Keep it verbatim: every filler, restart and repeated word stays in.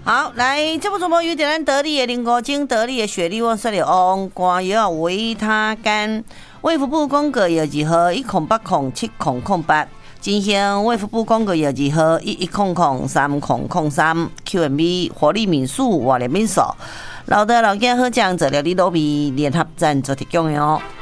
好，来，这部节目有点咱得力的林国精得力的雪莉翁说的王冠药维他干，卫福部公告药二号一空八空七空空八，进行卫福部公告药二号一一空空三空空三 Q M B 活力民宿活力民宿，老的老家好酱做了你罗比联合赞助提供的哦。